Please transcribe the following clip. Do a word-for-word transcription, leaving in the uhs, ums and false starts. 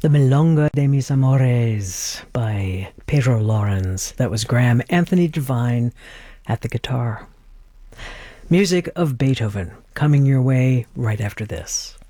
The Milonga de mis Amores by Pedro Lawrence. That was Graham Anthony Devine at the guitar. Music of Beethoven coming your way right after this.